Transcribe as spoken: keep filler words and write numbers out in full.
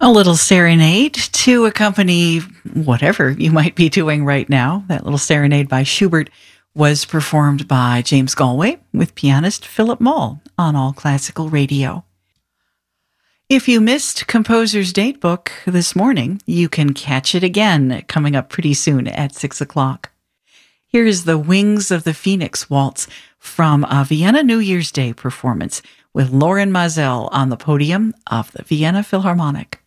A little serenade to accompany whatever you might be doing right now. That little serenade by Schubert was performed by James Galway with pianist Philip Moll on All Classical Radio. If you missed Composer's Datebook this morning, you can catch it again coming up pretty soon at six o'clock. Here's the Wings of the Phoenix Waltz from a Vienna New Year's Day performance with Loren Maazel on the podium of the Vienna Philharmonic.